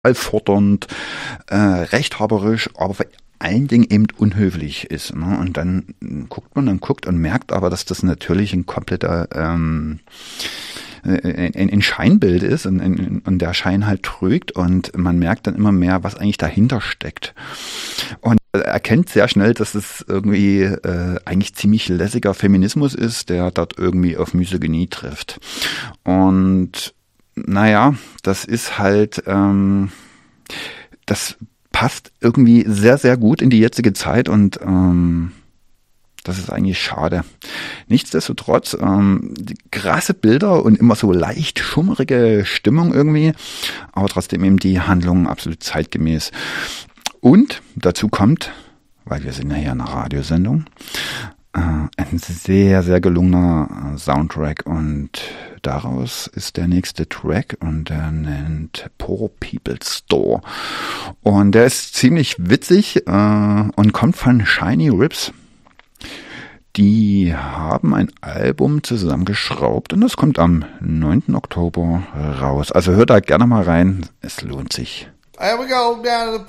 fordernd, rechthaberisch, aber vor allen Dingen eben unhöflich ist. Ne? Und dann guckt und merkt aber, dass das natürlich ein kompletter ein Scheinbild ist und der Schein halt trügt und man merkt dann immer mehr, was eigentlich dahinter steckt. Und erkennt sehr schnell, dass es irgendwie eigentlich ziemlich lässiger Feminismus ist, der dort irgendwie auf Misogynie trifft. Und naja, das ist halt, das passt irgendwie sehr, sehr gut in die jetzige Zeit und das ist eigentlich schade. Nichtsdestotrotz, die krasse Bilder und immer so leicht schummerige Stimmung irgendwie, aber trotzdem eben die Handlung absolut zeitgemäß. Und dazu kommt, weil wir sind ja hier eine Radiosendung, ein sehr, sehr gelungener Soundtrack und daraus ist der nächste Track und der nennt Poor People's Store. Und der ist ziemlich witzig und kommt von Shiny Rips. Die haben ein Album zusammengeschraubt und das kommt am 9. Oktober raus. Also hört da gerne mal rein, es lohnt sich. Here we go down to the